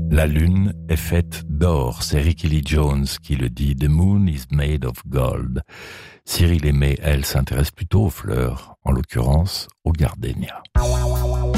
La lune est faite d'or, c'est Ricky Lee Jones qui le dit. The moon is made of gold. Cyril Aimé, elle, s'intéresse plutôt aux fleurs, en l'occurrence aux gardénias.